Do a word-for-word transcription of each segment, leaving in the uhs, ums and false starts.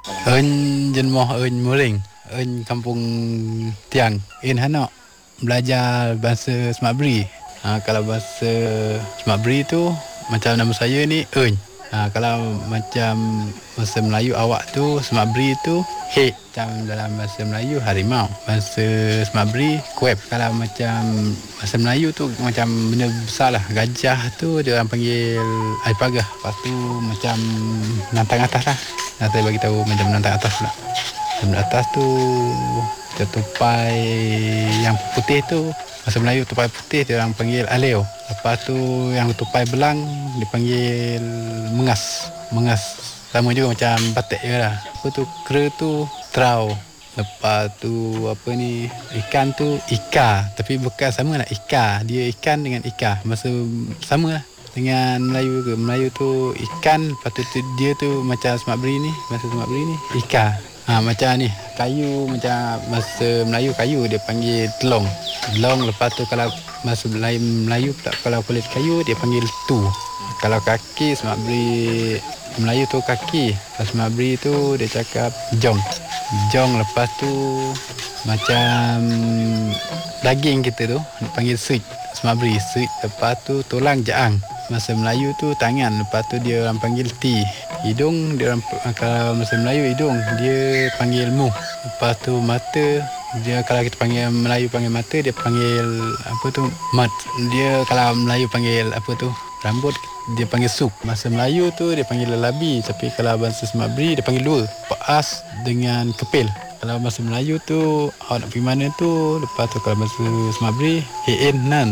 Eun jenmoh eun muring, eun kampung Tiang, in hanok belajar bahasa Semak Beri. Ha, kalau bahasa Semak Beri tu macam nama saya ni eun. Ha, kalau macam bahasa Melayu awak tu Semak Beri tu hek. Macam dalam bahasa Melayu harimau. Bahasa Semak Beri kuep. Kalau macam bahasa Melayu tu macam benda besar lah. Gajah tu dia orang panggil alpagah. Lepas tu macam nantang atas lah. Nah, saya bagi tahu macam nantang atas pula. Nantang atas tu tupai yang putih tu bahasa Melayu tupai putih dia orang panggil aleo. Lepas tu yang tupai belang dipanggil mengas. Mengas sama juga macam batik je lah. Apa tu kera tu trau. Lepas tu apa ni ikan tu ika, tapi bukan sama lah ika. Dia ikan dengan ika masa sama lah dengan Melayu ke. Melayu tu ikan, lepas tu, tu dia tu macam Semak Beri ni, bahasa Semak Beri ni ika. Ha, macam ni kayu, macam bahasa Melayu kayu dia panggil telong. Telong. Lepas tu kalau bahasa Melayu, Melayu pula kalau kulit kayu dia panggil tu. Kalau kaki Semak Beri Melayu tu kaki, bahasa Semak Beri tu dia cakap jong. Jong. Lepas tu macam daging kita tu dipanggil suit, Semak Beri suit. Lepas tu tulang jaang, bahasa Melayu tu tangan. Lepas tu dia orang panggil ti. Hidung dia orang, kalau bahasa Melayu hidung dia panggil muh. Lepas tu mata dia, kalau kita panggil Melayu panggil mata, dia panggil apa tu mat. Dia kalau Melayu panggil apa tu rambut, dia panggil sup. Bahasa Melayu tu dia panggil lelabi, tapi kalau bahasa Semak Beri dia panggil lua. Paas dengan kepil. Kalau bahasa Melayu tu awak nak pergi mana tu. Lepas tu kalau bahasa Semak Beri hin nan.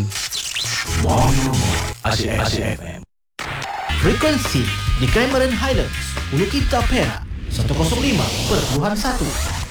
Asyik F M. Frekuensi di Cameron Highlands, Ulu Kita Perak, seratus lima perpuluhan satu.